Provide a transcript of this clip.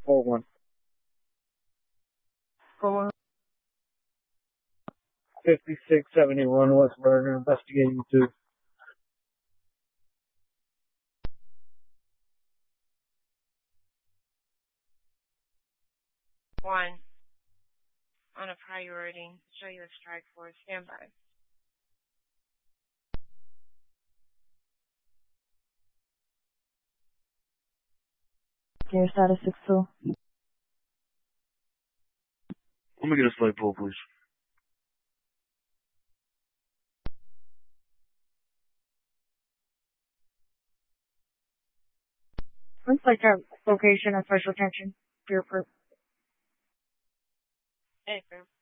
4-1. 4-1. 5671 West Burger, investigating 2. One. On a priority. Show you a strike force. Stand by. Gear status 6-2. Let me get a slate pull, please. Looks like a location of special attention. Gear proof. Hey,